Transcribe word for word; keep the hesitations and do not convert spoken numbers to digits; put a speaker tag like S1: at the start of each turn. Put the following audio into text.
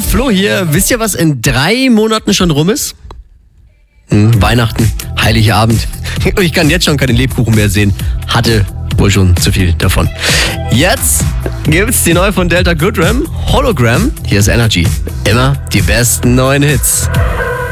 S1: Flo hier. Wisst ihr, was in drei Monaten schon rum ist? Hm, Weihnachten, Heiligabend. Ich kann jetzt schon keine Lebkuchen mehr sehen. Hatte wohl schon zu viel davon. Jetzt gibt's die neue von Delta Goodrem, Hologram. Hier ist Energy. Immer die besten neuen Hits.